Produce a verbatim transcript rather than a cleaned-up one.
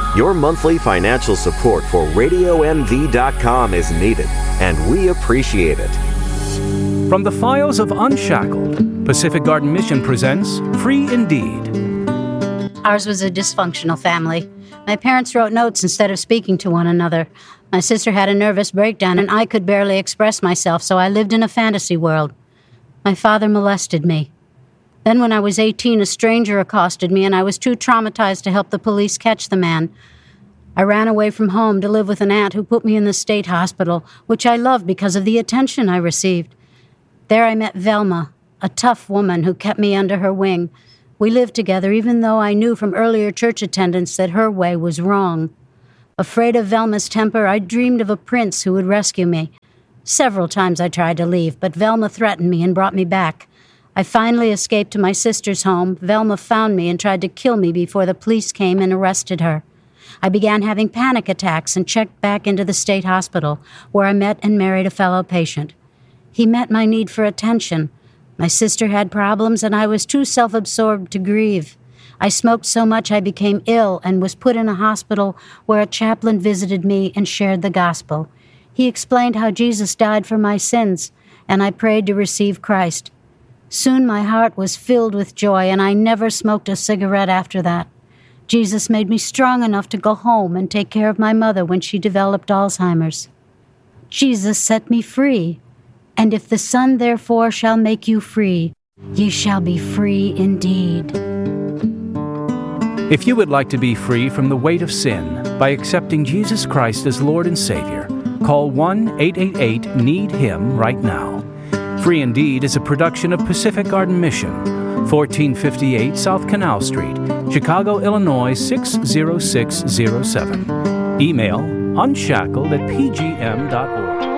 Your monthly financial support for radio m v dot com is needed, and we appreciate it. From the files of Unshackled, Pacific Garden Mission presents Free Indeed. Ours was a dysfunctional family. My parents wrote notes instead of speaking to one another. My sister had a nervous breakdown, and I could barely express myself, so I lived in a fantasy world. My father molested me. Then when I was eighteen, a stranger accosted me, and I was too traumatized to help the police catch the man. I ran away from home to live with an aunt who put me in the state hospital, which I loved because of the attention I received. There I met Velma, a tough woman who kept me under her wing. We lived together even though I knew from earlier church attendance that her way was wrong. Afraid of Velma's temper, I dreamed of a prince who would rescue me. Several times I tried to leave, but Velma threatened me and brought me back. I finally escaped to my sister's home. Velma found me and tried to kill me before the police came and arrested her. I began having panic attacks and checked back into the state hospital, where I met and married a fellow patient. He met my need for attention. My sister had problems, and I was too self-absorbed to grieve. I smoked so much I became ill and was put in a hospital where a chaplain visited me and shared the gospel. He explained how Jesus died for my sins, and I prayed to receive Christ. Soon my heart was filled with joy, and I never smoked a cigarette after that. Jesus made me strong enough to go home and take care of my mother when she developed Alzheimer's. Jesus set me free. And if the Son therefore shall make you free, ye shall be free indeed. If you would like to be free from the weight of sin by accepting Jesus Christ as Lord and Savior, call one eight eight eight need him right now. Free Indeed is a production of Pacific Garden Mission, fourteen fifty-eight South Canal Street, Chicago, Illinois six zero six zero seven. Email unshackled at p g m dot org.